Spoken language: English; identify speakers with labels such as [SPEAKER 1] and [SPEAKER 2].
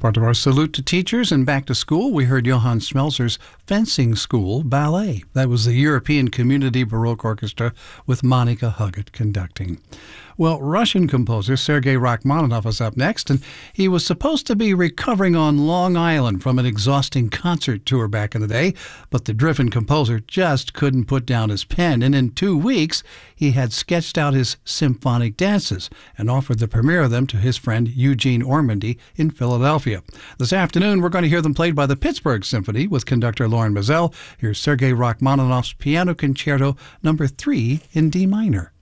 [SPEAKER 1] Part of our salute to teachers and back to school, we heard Johann Schmelzer's Fencing School Ballet. That was the European Community Baroque Orchestra with Monica Huggett conducting. Well, Russian composer Sergei Rachmaninoff is up next, and he was supposed to be recovering on Long Island from an exhausting concert tour back in the day, but the driven composer just couldn't put down his pen, and in 2 weeks he had sketched out his symphonic dances and offered the premiere of them to his friend Eugene Ormandy in Philadelphia. This afternoon, we're going to hear them played by the Pittsburgh Symphony with conductor Loren Mizell. Here's Sergei Rachmaninoff's Piano Concerto No. 3 in D minor.